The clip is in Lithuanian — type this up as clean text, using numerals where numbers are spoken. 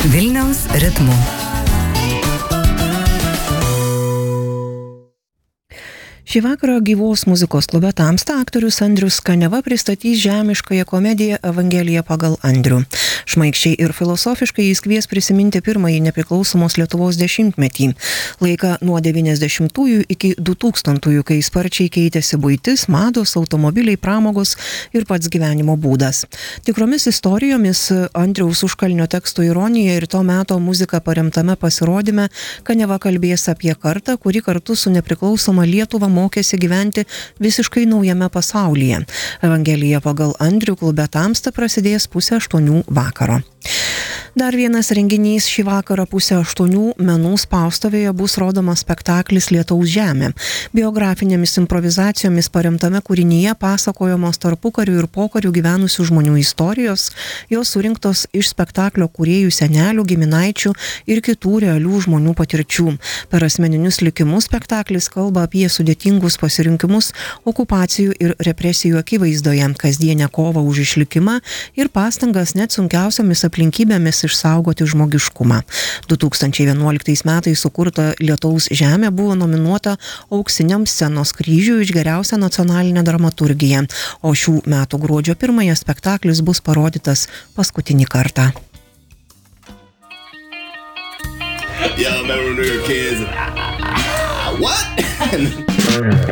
Vilniaus ritmu. Šį vakarą gyvos muzikos klube Tamsta aktorius Andrius Kaniava pristatys žemiškąją komediją Evangelija pagal Andrių. Šmaikščiai ir filosofiškai jis kvies prisiminti pirmąjį nepriklausomos Lietuvos dešimtmetį, laiką nuo 90-ųjų iki 2000-ųjų, kai sparčiai keitėsi buitis, mados, automobiliai, pramogos ir pats gyvenimo būdas. Tikromis istorijomis Andriaus Užkalnio teksto ironija ir to meto muzika paremtame pasirodyme Kaniava kalbės apie kartą, kuri kartu su nepriklausoma Lietuva mokėsi gyventi visiškai naujame pasaulyje. Evangelija pagal Andrių klube Tamsta prasidės 7:30 vakaro. Dar vienas renginys šį vakarą 7:30 Menų spaustuvėje bus rodomas spektaklis Lietaus žemė. Biografinėmis improvizacijomis paremtame kūrinyje pasakojamos tarpukariu ir pokariu gyvenusių žmonių istorijos, jos surinktos iš spektaklio kūrėjų senelių, giminaičių ir kitų realių žmonių patirčių. Per asmeninius likimus spektaklis kalba apie sudėtingus pasirinkimus okupacijų ir represijų akivaizdoje, kasdienę kovą už išlikimą ir pastangas net sunkiausiamis aplinkybėmis išsaugoti žmogiškumą. 2011 metais sukurta Lietaus žemė buvo nominuota Auksiniam scenos kryžiui už geriausią nacionalinę dramaturgiją, o šių metų gruodžio 1 spektaklis bus parodytas paskutinį kartą. Yeah, I remember when we were kids. What?